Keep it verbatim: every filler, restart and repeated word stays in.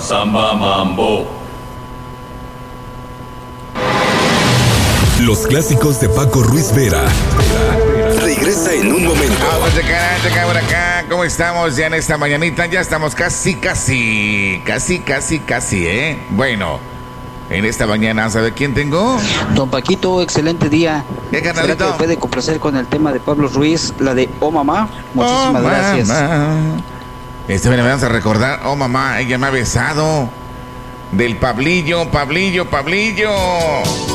samba, mambo. Los clásicos de Paco Ruiz Vera. Regresa en un momento. Vamos a checar, a checar por acá. ¿Cómo estamos ya en esta mañanita? Ya estamos casi, casi, casi, casi, casi, ¿eh? Bueno, en esta mañana, ¿sabe quién tengo? Don Paquito, excelente día. ¿Qué, ¿Será carnalito? que me puede complacer con el tema de Pablo Ruiz, la de Oh Mamá? Muchísimas Oh, gracias. Mamá. Este me vamos a recordar. Oh, mamá, ella me ha besado. Del Pablillo, Pablillo, Pablillo.